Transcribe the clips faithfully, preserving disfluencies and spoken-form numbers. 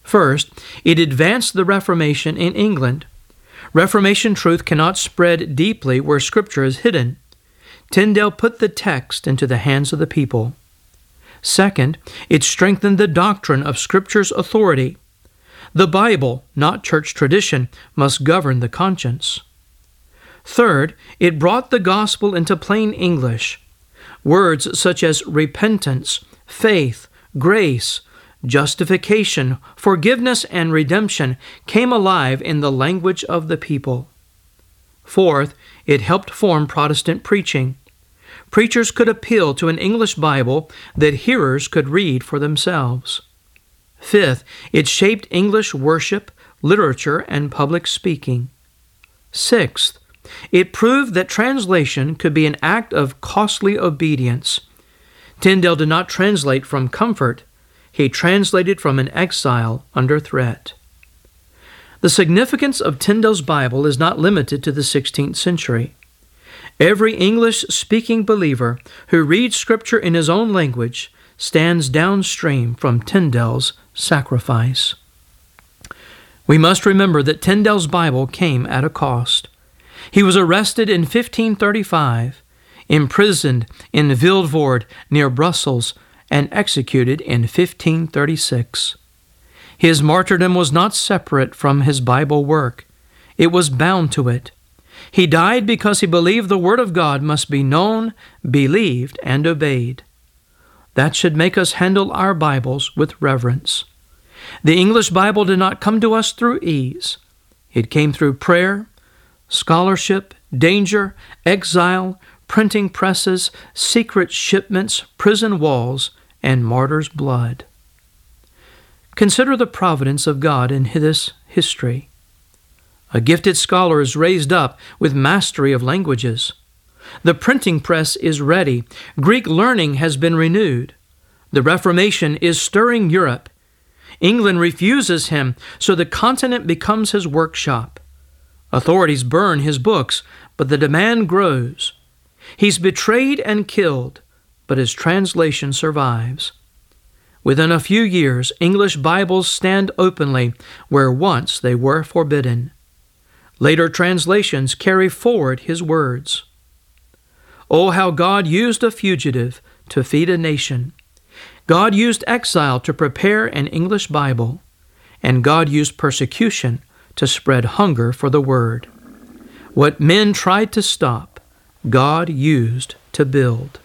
First, it advanced the Reformation in England. Reformation truth cannot spread deeply where Scripture is hidden. Tyndale put the text into the hands of the people. Second, it strengthened the doctrine of Scripture's authority. The Bible, not church tradition, must govern the conscience. Third, it brought the gospel into plain English. Words such as repentance, faith, grace, justification, forgiveness, and redemption came alive in the language of the people. Fourth, it helped form Protestant preaching. Preachers could appeal to an English Bible that hearers could read for themselves. Fifth, it shaped English worship, literature, and public speaking. Sixth, it proved that translation could be an act of costly obedience. Tyndale did not translate from comfort. He translated from an exile under threat. The significance of Tyndale's Bible is not limited to the sixteenth century. Every English-speaking believer who reads Scripture in his own language stands downstream from Tyndale's sacrifice. We must remember that Tyndale's Bible came at a cost. He was arrested in fifteen thirty-five, imprisoned in Vilvoorde near Brussels, and executed in fifteen thirty-six. His martyrdom was not separate from his Bible work. It was bound to it. He died because he believed the Word of God must be known, believed, and obeyed. That should make us handle our Bibles with reverence. The English Bible did not come to us through ease. It came through prayer, scholarship, danger, exile, printing presses, secret shipments, prison walls, and martyrs' blood. Consider the providence of God in this history. A gifted scholar is raised up with mastery of languages. The printing press is ready. Greek learning has been renewed. The Reformation is stirring Europe. England refuses him, so the continent becomes his workshop. Authorities burn his books, but the demand grows. He's betrayed and killed, but his translation survives. Within a few years, English Bibles stand openly where once they were forbidden. Later translations carry forward his words. Oh, how God used a fugitive to feed a nation. God used exile to prepare an English Bible, and God used persecution to spread hunger for the Word. What men tried to stop, God used to build.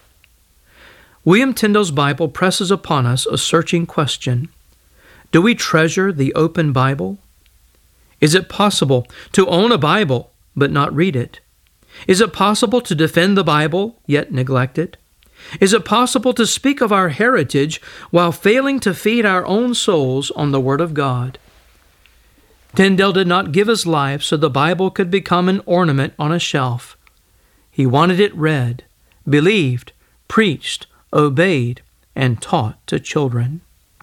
William Tyndale's Bible presses upon us a searching question. Do we treasure the open Bible? Is it possible to own a Bible but not read it? Is it possible to defend the Bible yet neglect it? Is it possible to speak of our heritage while failing to feed our own souls on the Word of God? Tyndale did not give his life so the Bible could become an ornament on a shelf. He wanted it read, believed, preached, obeyed, and taught to children.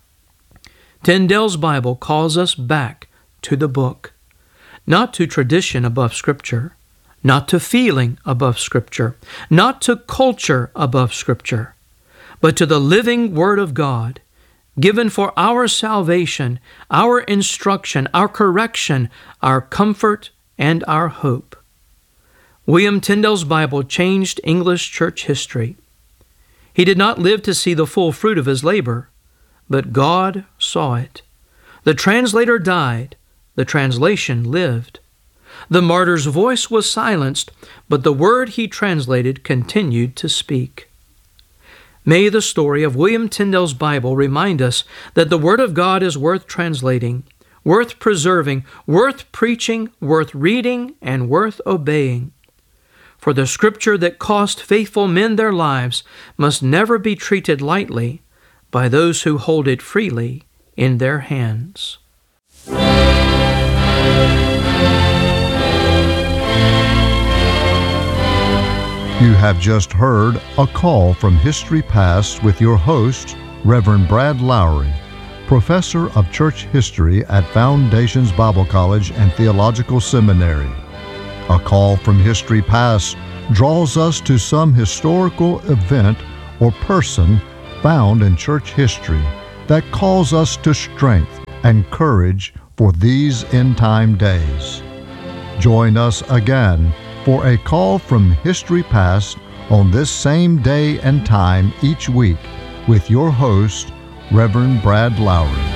Tyndale's Bible calls us back to the book, not to tradition above Scripture, not to feeling above Scripture, not to culture above Scripture, but to the living Word of God, given for our salvation, our instruction, our correction, our comfort, and our hope. William Tyndale's Bible changed English church history. He did not live to see the full fruit of his labor, but God saw it. The translator died, the translation lived. The martyr's voice was silenced, but the word he translated continued to speak. May the story of William Tyndale's Bible remind us that the Word of God is worth translating, worth preserving, worth preaching, worth reading, and worth obeying. For the Scripture that cost faithful men their lives must never be treated lightly by those who hold it freely in their hands. You have just heard A Call from History Past with your host, Reverend Brad Lowry, Professor of Church History at Foundations Bible College and Theological Seminary. A Call from History Past draws us to some historical event or person found in church history that calls us to strength, and courage for these end-time days. Join us again for a call from history past on this same day and time each week with your host, Reverend Brad Lowry.